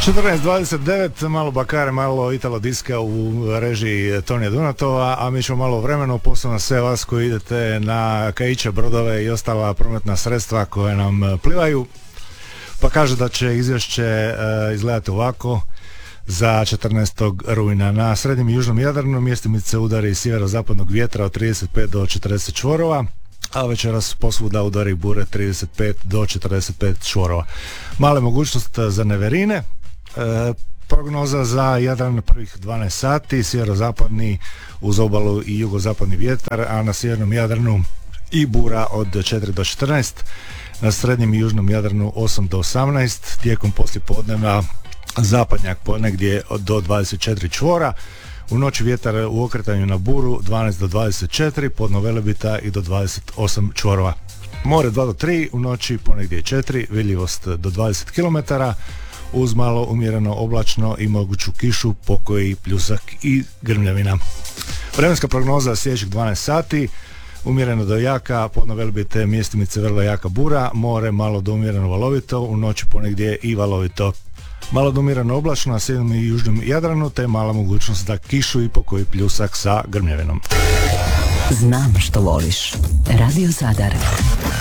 14:29, malo bakare, malo italo diska u režiji Tonija Dunatova, a mi ćemo malo vremenu, posebno sve vas koji idete na kaiće, brodove i ostala prometna sredstva koje nam plivaju. Pa kaže da će izvješće izgledati ovako. Za 14. rujna na srednjem i južnom Jadranu mjestimice udari sjeverozapadnog vjetra od 35 do 40 čvorova, a večeras posvuda udari bure 35 do 45 čvorova. Male mogućnost za neverine. Prognoza za Jadran prvih 12 sati, sjeverozapadni uz obalu i jugozapadni vjetar, a na sjevernom Jadranu i bura od 4 do 14, na srednjem i južnom Jadranu 8 do 18, tijekom poslijepodneva zapadnjak ponegdje do 24 čvora, u noći vjetar u okretanju na buru 12 do 24, podno Velebita i do 28 čvorova. More 2 do 3, u noći ponegdje 4, vidljivost do 20 km, uz malo umjereno oblačno i moguću kišu, pokoji, pljusak i grmljavina. Vremenska prognoza sljedećih 12 sati, umjereno do jaka, podno Velebite mjestimice vrlo jaka bura, more malo do umjereno valovito, u noći ponegdje i valovito. Malo do umjereno oblačno na sjevernom i južnom Jadranu, te mala mogućnost za kišu i pokoji pljusak sa grmljavinom. Znam što voliš. Radio Zadar.